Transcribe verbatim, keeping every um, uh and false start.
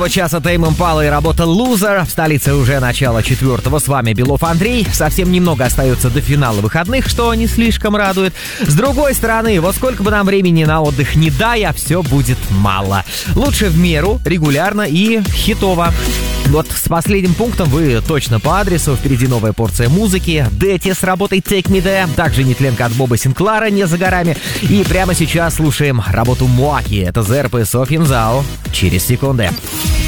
Часа Тейм Импала и работа Loser. В столице уже начало четвертого. С вами Белов Андрей. Совсем немного остается до финала выходных, что не слишком радует. С другой стороны, вот сколько бы нам времени на отдых не дай, а все будет мало. Лучше в меру, регулярно и хитово. Вот с последним пунктом вы точно по адресу. Впереди новая порция музыки. Дети с работой Take Me There. Также нетленка от Боба Синклара не за горами. И прямо сейчас слушаем работу Моаки. Это ЗРП Софьин Зао. Через секунды.